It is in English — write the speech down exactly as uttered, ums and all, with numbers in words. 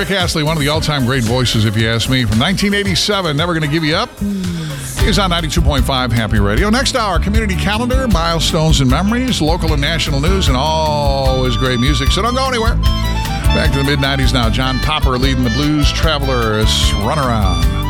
Rick Astley, one of the all-time great voices, if you ask me, from nineteen eighty-seven, Never Gonna Give You Up. He's on ninety-two point five Happy Radio. Next hour, community calendar, milestones and memories, local and national news, and always great music. So don't go anywhere. Back to the mid nineties now. John Popper leading the Blues Travelers Runaround.